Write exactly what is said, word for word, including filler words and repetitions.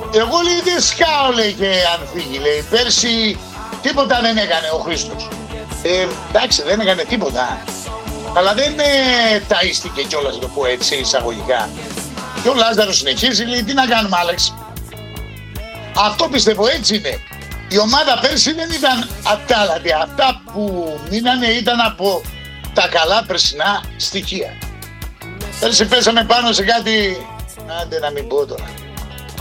Εγώ λέει δεν σκάω, λέει, και αν φύγει, λέει. Πέρσι τίποτα δεν έκανε ο Χρήστος. Ε, εντάξει, δεν έκανε τίποτα. Αλλά δεν ε, ταΐστηκε κιόλας, να το πω έτσι εισαγωγικά. Και ο Λάζαρος συνεχίζει, λέει, τι να κάνουμε, Άλεξ. Αυτό πιστεύω, έτσι είναι. Η ομάδα πέρσι δεν ήταν ατάλλατη. Αυτά που μείνανε ήταν από τα καλά περσινά στοιχεία. Πέρσι πέσαμε πάνω σε κάτι, άντε να μην πω τώρα.